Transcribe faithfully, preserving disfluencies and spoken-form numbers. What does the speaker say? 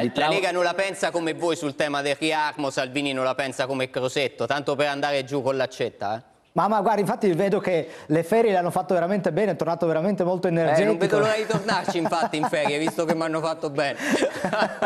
La Lega non la pensa come voi sul tema del riarmo, Salvini non la pensa come Crosetto, tanto per andare giù con l'accetta, eh? Ma, ma guarda, infatti vedo che le ferie le hanno fatto veramente bene, è tornato veramente molto energetico. Eh, non vedo l'ora di tornarci infatti in ferie, visto che mi hanno fatto bene.